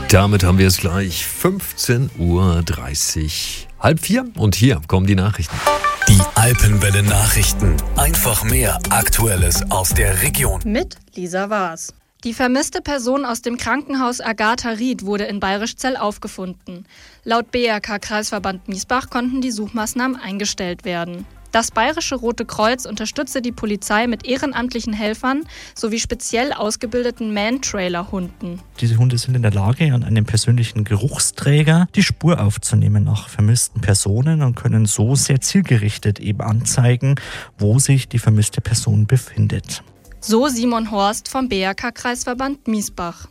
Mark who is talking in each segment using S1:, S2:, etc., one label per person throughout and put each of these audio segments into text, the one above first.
S1: Damit haben wir es gleich 15:30 Uhr. 3:30 und hier kommen die Nachrichten.
S2: Die Alpenwelle Nachrichten. Einfach mehr Aktuelles aus der Region.
S3: Mit Lisa Waas. Die vermisste Person aus dem Krankenhaus Agatha Ried wurde in Bayrischzell aufgefunden. Laut BRK-Kreisverband Miesbach konnten die Suchmaßnahmen eingestellt werden. Das Bayerische Rote Kreuz unterstütze die Polizei mit ehrenamtlichen Helfern sowie speziell ausgebildeten Man-Trailer-Hunden.
S4: Diese Hunde sind in der Lage, an einem persönlichen Geruchsträger die Spur aufzunehmen nach vermissten Personen und können so sehr zielgerichtet eben anzeigen, wo sich die vermisste Person befindet.
S3: So Simon Horst vom BRK-Kreisverband Miesbach.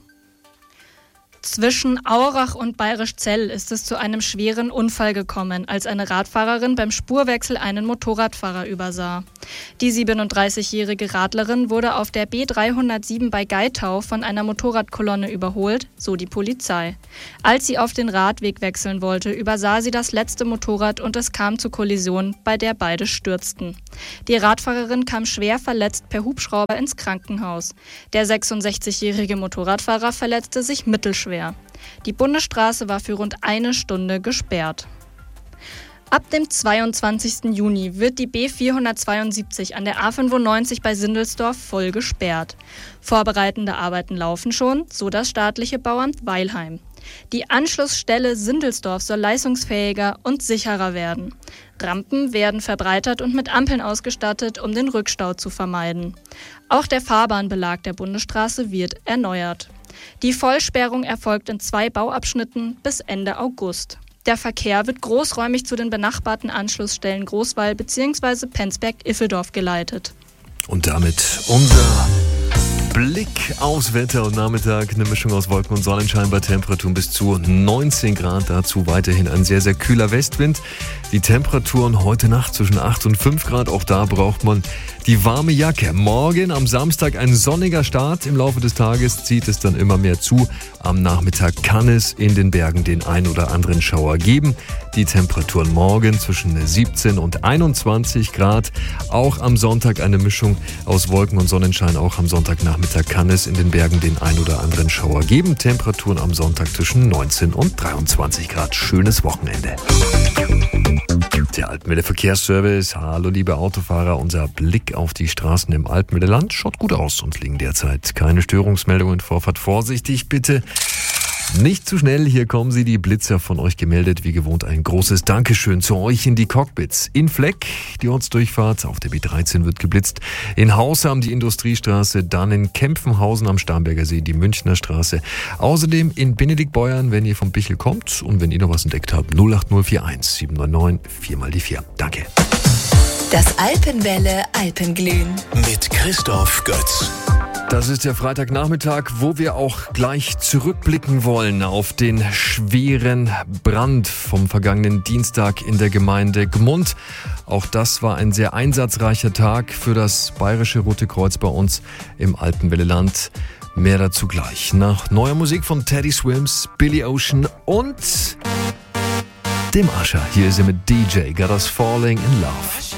S3: Zwischen Aurach und Bayrischzell ist es zu einem schweren Unfall gekommen, als eine Radfahrerin beim Spurwechsel einen Motorradfahrer übersah. Die 37-jährige Radlerin wurde auf der B307 bei Geitau von einer Motorradkolonne überholt, so die Polizei. Als sie auf den Radweg wechseln wollte, übersah sie das letzte Motorrad und es kam zur Kollision, bei der beide stürzten. Die Radfahrerin kam schwer verletzt per Hubschrauber ins Krankenhaus. Der 66-jährige Motorradfahrer verletzte sich mittelschwer. Die Bundesstraße war für rund eine Stunde gesperrt. Ab dem 22. Juni wird die B472 an der A95 bei Sindelsdorf voll gesperrt. Vorbereitende Arbeiten laufen schon, so das staatliche Bauamt Weilheim. Die Anschlussstelle Sindelsdorf soll leistungsfähiger und sicherer werden. Rampen werden verbreitert und mit Ampeln ausgestattet, um den Rückstau zu vermeiden. Auch der Fahrbahnbelag der Bundesstraße wird erneuert. Die Vollsperrung erfolgt in 2 Bauabschnitten bis Ende August. Der Verkehr wird großräumig zu den benachbarten Anschlussstellen Großwall bzw. Penzberg-Iffeldorf geleitet.
S1: Und damit unser Blick aufs Wetter und Nachmittag. Eine Mischung aus Wolken und Sonnenschein bei Temperaturen bis zu 19 Grad. Dazu weiterhin ein sehr, sehr kühler Westwind. Die Temperaturen heute Nacht zwischen 8 und 5 Grad. Auch da braucht man die warme Jacke. Morgen am Samstag ein sonniger Start. Im Laufe des Tages zieht es dann immer mehr zu. Am Nachmittag kann es in den Bergen den ein oder anderen Schauer geben. Die Temperaturen morgen zwischen 17 und 21 Grad. Auch am Sonntag eine Mischung aus Wolken und Sonnenschein. Auch am Sonntagnachmittag kann es in den Bergen den ein oder anderen Schauer geben. Temperaturen am Sonntag zwischen 19 und 23 Grad. Schönes Wochenende. Der Alpenwelle Verkehrsservice. Hallo liebe Autofahrer, unser Blick auf die Straßen im Alpenwelle Land schaut gut aus und liegen derzeit keine Störungsmeldungen vor. Fahrt vorsichtig bitte. Nicht zu schnell, hier kommen sie, die Blitzer von euch gemeldet. Wie gewohnt ein großes Dankeschön zu euch in die Cockpits. In Fleck, die Ortsdurchfahrt, auf der B13 wird geblitzt. In Hausham die Industriestraße, dann in Kempfenhausen am Starnberger See die Münchner Straße. Außerdem in Benediktbeuern, wenn ihr vom Bichel kommt und wenn ihr noch was entdeckt habt, 08041 799 4x4. Danke.
S5: Das Alpenwelle Alpenglühen
S2: Mit Christoph Götz.
S1: Das ist der Freitagnachmittag, wo wir auch gleich zurückblicken wollen auf den schweren Brand vom vergangenen Dienstag in der Gemeinde Gmund. Auch das war ein sehr einsatzreicher Tag für das Bayerische Rote Kreuz bei uns im Alpenwelle Land. Mehr dazu gleich. Nach neuer Musik von Teddy Swims, Billy Ocean und dem Usher. Hier ist er mit DJ Got Us Falling in Love.